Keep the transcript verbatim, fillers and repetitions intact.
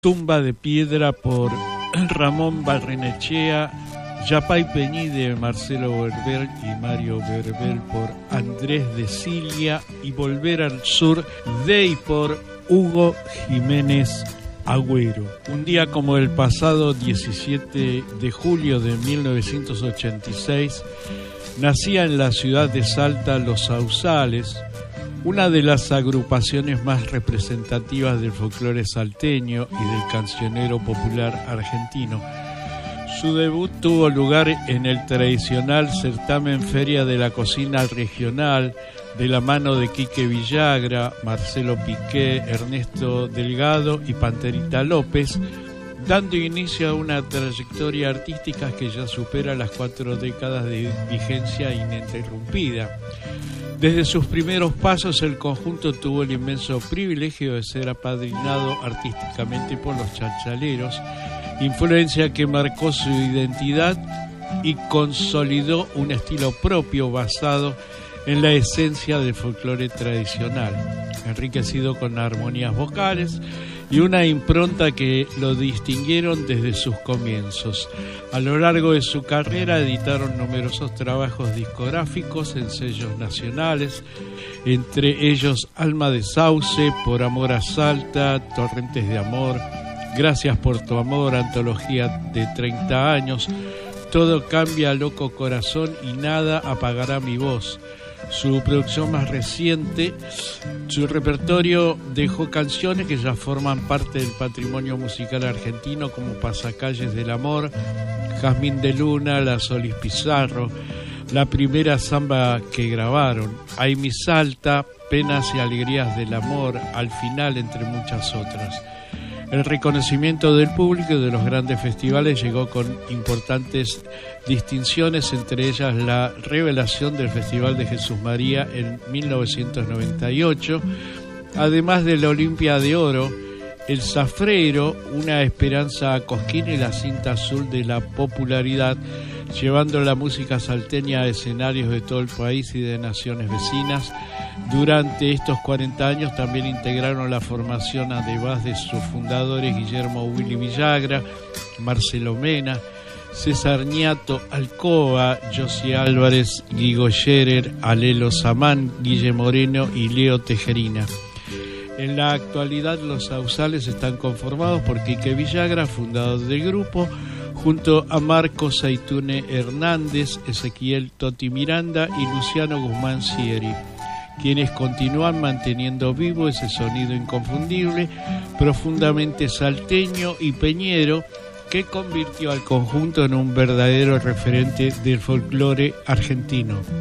Tumba de Piedra por Ramón Barrenechea, Yapay Peñí de Marcelo Verbel y Mario Verbel por Andrés de Cilia, y Volver al Sur de y por Hugo Jiménez Agüero. Un día como el pasado diecisiete de julio de mil novecientos ochenta y seis, nacía en la ciudad de Salta Los Sausales, una de las agrupaciones más representativas del folclore salteño y del cancionero popular argentino. Su debut tuvo lugar en el tradicional certamen Feria de la Cocina Regional, de la mano de Quique Villagra, Marcelo Piqué, Ernesto Delgado y Panterita López, dando inicio a una trayectoria artística que ya supera las cuatro décadas de vigencia ininterrumpida. Desde sus primeros pasos, el conjunto tuvo el inmenso privilegio de ser apadrinado artísticamente por los Chalchaleros, influencia que marcó su identidad y consolidó un estilo propio basado en la esencia del folclore tradicional, enriquecido con armonías vocales y una impronta que lo distinguieron desde sus comienzos. A lo largo de su carrera editaron numerosos trabajos discográficos en sellos nacionales, entre ellos Alma de Sauce, Por Amor a Salta, Torrentes de Amor, Gracias por tu Amor, antología de treinta años, Todo cambia, Loco Corazón y Nada apagará mi voz. Su producción más reciente, su repertorio dejó canciones que ya forman parte del patrimonio musical argentino, como Pasacalles del Amor, Jazmín de Luna, La Solis Pizarro, la primera samba que grabaron, Ay mi Salta, Penas y Alegrías del Amor, Al Final, entre muchas otras. El reconocimiento del público y de los grandes festivales llegó con importantes distinciones, entre ellas la revelación del Festival de Jesús María en mil novecientos noventa y ocho, además de la Olimpia de Oro, el Zafrero, Una Esperanza a Cosquín y la Cinta Azul de la Popularidad, llevando la música salteña a escenarios de todo el país y de naciones vecinas. Durante estos cuarenta años también integraron la formación además de sus fundadores Guillermo Willy Villagra, Marcelo Mena, César Ñato Alcoba, Josie Álvarez, Guigo Scherer, Alelo Samán, Guille Moreno y Leo Tejerina. En la actualidad los Sausales están conformados por Quique Villagra, fundador del grupo, junto a Marcos Zaitune Hernández, Ezequiel Toti Miranda y Luciano Guzmán Sieri, quienes continúan manteniendo vivo ese sonido inconfundible, profundamente salteño y peñero, que convirtió al conjunto en un verdadero referente del folclore argentino.